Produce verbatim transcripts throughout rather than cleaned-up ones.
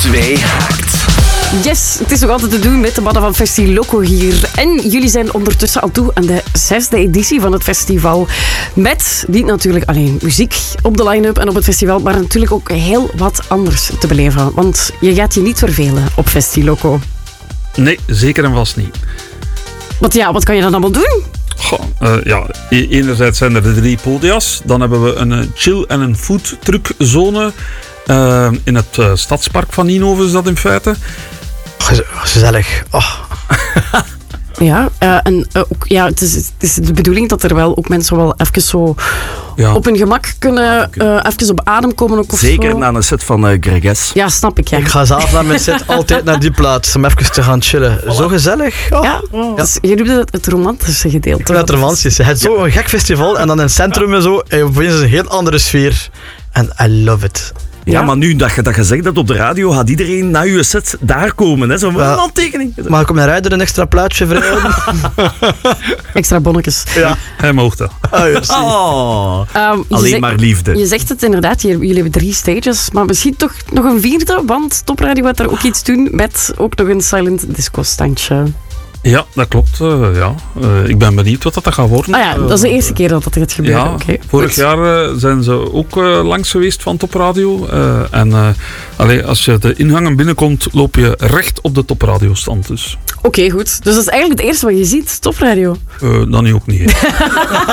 twee haakt. Yes, het is nog altijd te doen met de mannen van Festiloco hier. En jullie zijn ondertussen al toe aan de zesde editie van het festival. Met niet natuurlijk alleen muziek op de line-up en op het festival, maar natuurlijk ook heel wat anders te beleven. Want je gaat je niet vervelen op Festiloco. Nee, zeker en vast niet. Want ja, wat kan je dan allemaal doen? Goh, uh, ja, e- enerzijds zijn er de drie podia's. Dan hebben we een uh, chill- en een foodtruckzone uh, in het uh, stadspark van Nienhoven is dat in feite. Gez- Gezellig. Oh. Ja, uh, en uh, ook, ja, het is, het is de bedoeling dat er wel ook mensen wel even zo Ja. op hun gemak kunnen uh, even op adem komen. Ook of Zeker zo. na een set van uh, Greges. Ja, snap ik. Ja. Ik ga zelf naar mijn set altijd naar die plaats om even te gaan chillen. Zo gezellig. Oh. Ja, dus je noemde het het romantische gedeelte. Ik vind het romantisch. Het is zo'n gek festival en dan in het centrum en zo. En je opeens een heel andere sfeer. En I love it. Ja, Ja. maar nu dat je dat gezegd hebt op de radio, gaat iedereen na je set daar komen. Hè? Zo met Ja. een handtekening. Mag ik op mijn rijder een extra plaatsje vrijhouden? Extra bonnetjes. Ja. Hij mocht dat. Oh, ja, zie. Oh, Um, je alleen zegt- maar liefde. Je zegt het inderdaad, je- jullie hebben drie stages, maar misschien toch nog een vierde, want Top Radio gaat er ook iets doen met ook nog een silent disco standje. Ja, dat klopt. Uh, ja. Uh, ik ben benieuwd wat dat gaat worden. Ah ja, dat is de eerste keer dat dat gaat gebeuren. Ja, Oké, vorig goed. jaar uh, zijn ze ook uh, langs geweest van Top Radio. Uh, en uh, allee, als je de ingangen binnenkomt, loop je recht op de Top Radio stand. Dus Oké, goed. Dus dat is eigenlijk het eerste wat je ziet, Top Radio. uh, dan nu ook niet. Hè.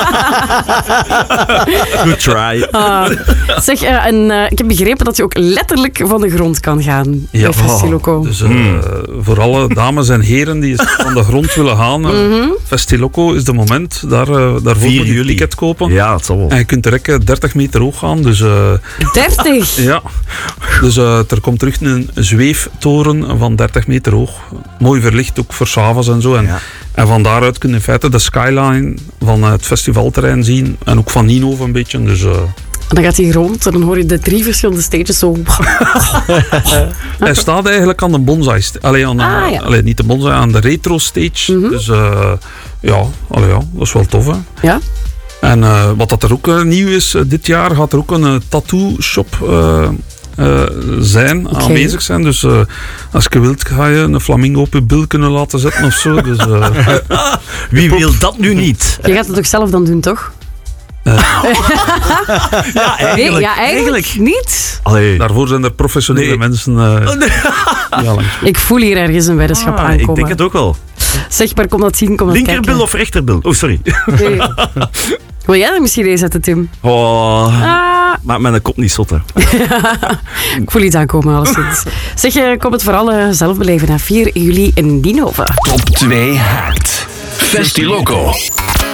Good try. Ah, zeg, uh, en uh, ik heb begrepen dat je ook letterlijk van de grond kan gaan Ja. bij Festiloco. Dus uh, voor alle dames en heren die eens van de grond willen gaan, uh, Mhm. Festiloco is de moment. Daar, uh, daarvoor vier moet je juli. ticket kopen. Ja, het zal wel. En je kunt direct uh, dertig meter hoog gaan. Dus uh, dertig! ja, dus uh, er komt terug een zweeftoren van dertig meter hoog. Mooi verlicht ook voor 's avonds en zo. En, Ja. en van daaruit kun je in feite de skyline van uh, het festivalterrein zien. En ook van Nienhoven een beetje. Dus, uh, En dan gaat hij rond en dan hoor je de drie verschillende stages zo. hij staat eigenlijk aan de bonsai. st- Allee, aan de, Ah, ja. allee, niet de bonsai, aan de retro stage. Mhm. Dus uh, ja, allee, ja, dat is wel tof. Hè. Ja? En uh, wat dat er ook uh, nieuw is, uh, dit jaar gaat er ook een uh, tattoo shop uh, uh, zijn, Oké. aanwezig zijn. Dus uh, als je wilt, ga je een flamingo op je bil kunnen laten zetten of zo. Dus, uh, Wie wil dat nu niet? Je gaat het toch zelf dan doen, toch? Ja, Nee, ja, eigenlijk niet. Allee. daarvoor zijn er professionele Nee. mensen. Uh, ja, langs. Ik voel hier ergens een weddenschap Ah, aankomen. ik denk het ook wel. Zeg maar, kom dat zien, kom dat Linkerbil kijken. of rechterbil? Oh, sorry. Nee. Wil jij er misschien eens zetten, Tim? Oh, Ah, maak mijn kop niet zot, hè. ik voel iets aankomen, alleszins. Zeg, eh, kom het vooral eh, zelf beleven na vier juli in Nienhoven. Top twee haakt. Festiloco.